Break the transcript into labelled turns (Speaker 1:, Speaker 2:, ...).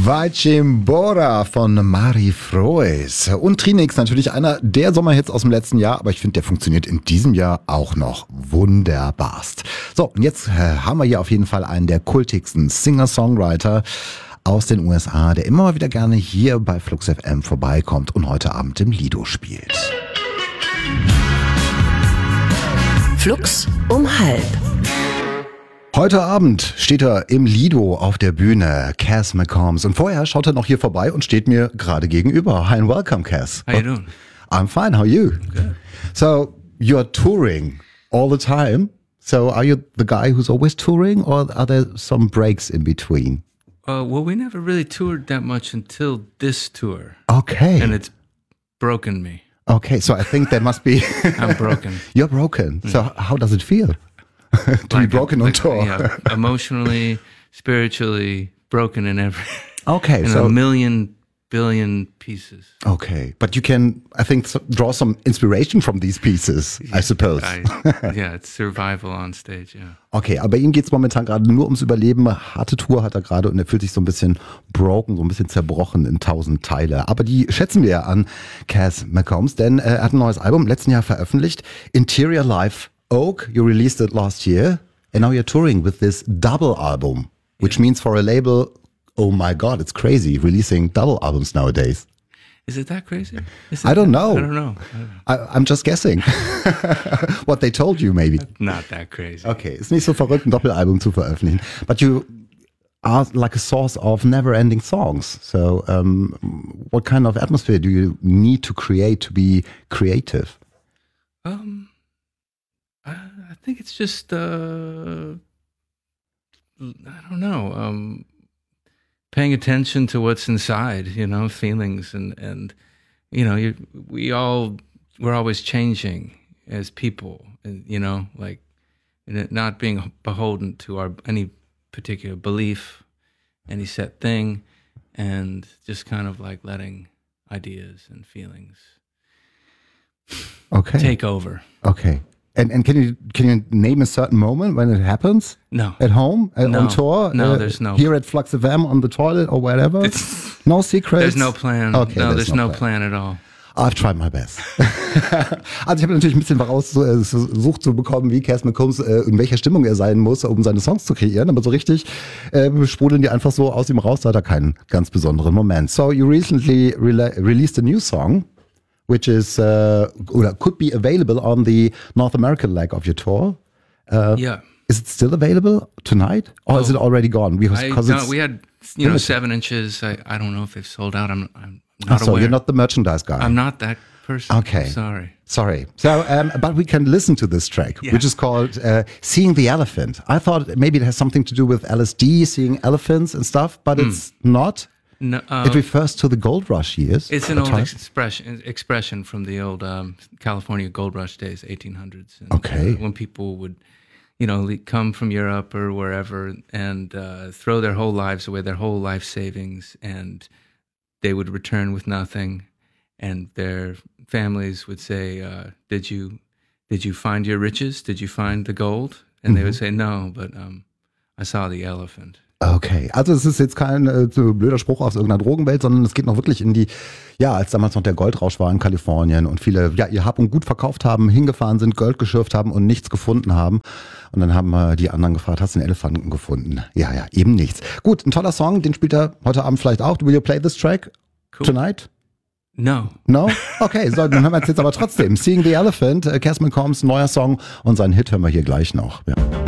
Speaker 1: Vajcimbora von Mari Froes. Und Trinix, natürlich einer der Sommerhits aus dem letzten Jahr, aber ich finde, der funktioniert in diesem Jahr auch noch wunderbarst. So, und jetzt haben wir hier auf jeden Fall einen der kultigsten Singer-Songwriter aus den USA, der immer mal wieder gerne hier bei Flux FM vorbeikommt und heute Abend im Lido spielt.
Speaker 2: Flux um 12:30.
Speaker 1: Heute Abend steht er im Lido auf der Bühne, Cass McCombs. Und vorher schaut er noch hier vorbei und steht mir gerade gegenüber. Hi and welcome, Cass.
Speaker 3: How you doing?
Speaker 1: I'm fine, how are you?
Speaker 3: Good.
Speaker 1: So, you're touring all the time. So, are you the guy who's always touring or are there some breaks in between?
Speaker 3: Well, we never really toured that much until this tour.
Speaker 1: Okay.
Speaker 3: And it's broken me.
Speaker 1: Okay, so I think there must be...
Speaker 3: I'm broken.
Speaker 1: You're broken. So, how does it feel? To be broken on tour.
Speaker 3: Yeah, emotionally, spiritually, broken in every...
Speaker 1: Okay,
Speaker 3: in
Speaker 1: so...
Speaker 3: a million, billion pieces.
Speaker 1: Okay, but you can, I think, draw some inspiration from these pieces, I suppose.
Speaker 3: Yeah, it's survival on stage, yeah.
Speaker 1: Okay, aber bei ihm geht es momentan gerade nur ums Überleben. Harte Tour hat er gerade und er fühlt sich so ein bisschen broken, so ein bisschen zerbrochen in 1000 Teile. Aber die schätzen wir ja an Cass McCombs, denn er hat ein neues Album im letzten Jahr veröffentlicht. Interior Life Oak, you released it last year. And now you're touring with this double album, which means for a label, oh my God, it's crazy, releasing double albums nowadays.
Speaker 3: Is it that crazy?
Speaker 1: I don't know.
Speaker 3: I don't know.
Speaker 1: I'm just guessing. What they told you, maybe.
Speaker 3: Not that crazy.
Speaker 1: Okay, ist nicht so verrückt, ein Doppelalbum zu veröffentlichen. But you are like a source of never-ending songs. So, what kind of atmosphere do you need to create to be creative?
Speaker 3: I think it's just, I don't know, paying attention to what's inside, feelings and we're always changing as people, and, and not being beholden to any particular belief, any set thing, and just kind of like letting ideas and feelings take over.
Speaker 1: Okay. And can you name a certain moment when it happens?
Speaker 3: No.
Speaker 1: At home?
Speaker 3: No.
Speaker 1: On tour?
Speaker 3: No, there's no.
Speaker 1: Here at Flux FM on the toilet or wherever? No secrets?
Speaker 3: There's no plan.
Speaker 1: Okay,
Speaker 3: no, there's no plan at all.
Speaker 1: I've tried my best. Also ich habe natürlich ein bisschen versucht zu bekommen, wie Cass McCombs, in welcher Stimmung er sein muss, um seine Songs zu kreieren. Aber so richtig sprudeln die einfach so aus ihm raus. Da hat er keinen ganz besonderen Moment. So you recently released a new song, which is or could be available on the North American leg of your tour.
Speaker 3: Yeah.
Speaker 1: Is it still available tonight, or is it already gone?
Speaker 3: We had 7 inches. I don't know if they've sold out. I'm not aware.
Speaker 1: You're not the merchandise guy.
Speaker 3: I'm not that person.
Speaker 1: Okay.
Speaker 3: I'm
Speaker 1: sorry. So, but we can listen to this track, which is called "Seeing the Elephant." I thought maybe it has something to do with LSD, seeing elephants and stuff, but it's not.
Speaker 3: No,
Speaker 1: it refers to the gold rush years.
Speaker 3: It's an old expression from the old California gold rush days, 1800s. And,
Speaker 1: okay.
Speaker 3: When people would, come from Europe or wherever and throw their whole lives away, their whole life savings, and they would return with nothing, and their families would say, "Did you find your riches? Did you find the gold?" And they would say, "No, but I saw the elephant."
Speaker 1: Okay, also es ist jetzt kein blöder Spruch aus irgendeiner Drogenwelt, sondern es geht noch wirklich in die, als damals noch der Goldrausch war in Kalifornien und viele ihr Hab und Gut verkauft haben, hingefahren sind, Gold geschürft haben und nichts gefunden haben. Und dann haben die anderen gefragt, hast du einen Elefanten gefunden? Ja, eben nichts. Gut, ein toller Song, den spielt er heute Abend vielleicht auch. Will you play this track tonight?
Speaker 3: No?
Speaker 1: Okay, so, dann hören wir jetzt aber trotzdem. Seeing the Elephant, Cass McCombs neuer Song und seinen Hit hören wir hier gleich noch. Ja.